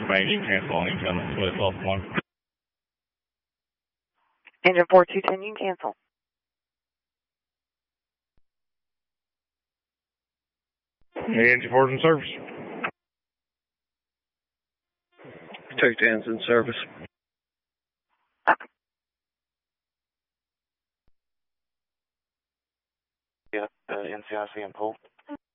information, cancel on incoming with false alarm. Engine 4210, you can cancel. Engine 4's in service. Protect hands in service. Yeah, NCIC and pull.